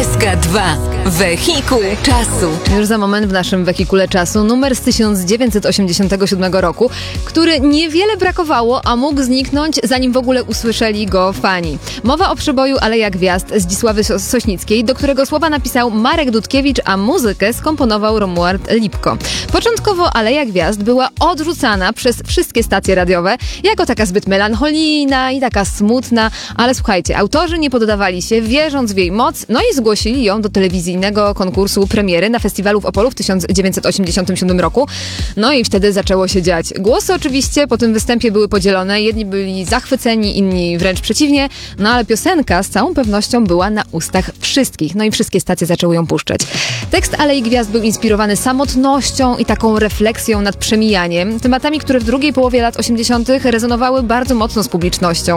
SK2. Wehikuł czasu. Już za moment w naszym wehikule czasu numer z 1987 roku, który niewiele brakowało, a mógł zniknąć, zanim w ogóle usłyszeli go fani. Mowa o przeboju Aleja Gwiazd Zdzisławy Sośnickiej, do którego słowa napisał Marek Dudkiewicz, a muzykę skomponował Romuald Lipko. Początkowo Aleja Gwiazd była odrzucana przez wszystkie stacje radiowe jako taka zbyt melancholijna i taka smutna, ale słuchajcie, autorzy nie poddawali się, wierząc w jej moc, no i zgłosili ją do telewizyjnego konkursu premiery na festiwalu w Opolu w 1987 roku. No i wtedy zaczęło się dziać. Głosy oczywiście po tym występie były podzielone. Jedni byli zachwyceni, inni wręcz przeciwnie. No ale piosenka z całą pewnością była na ustach wszystkich. No i wszystkie stacje zaczęły ją puszczać. Tekst Alei Gwiazd był inspirowany samotnością i taką refleksją nad przemijaniem. Tematami, które w drugiej połowie lat 80. rezonowały bardzo mocno z publicznością.